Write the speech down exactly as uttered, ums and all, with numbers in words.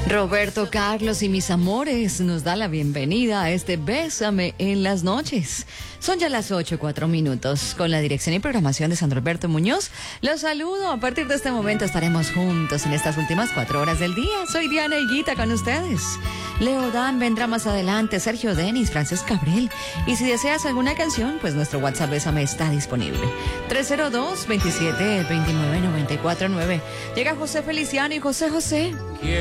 Roberto Carlos y mis amores nos da la bienvenida a este Bésame en las noches. Son ya las ocho, cuatro minutos. Con la dirección y programación de Sandro Alberto Muñoz, los saludo. A partir de este momento estaremos juntos en estas últimas cuatro horas del día. Soy Diana Higuita con ustedes. Leo Dan vendrá más adelante, Sergio Denis, Frances Cabrel. Y si deseas alguna canción, pues nuestro WhatsApp Bésame está disponible. tres cero dos, veintisiete, veintinueve, noventa y cuatro nueve. Llega José Feliciano y José José.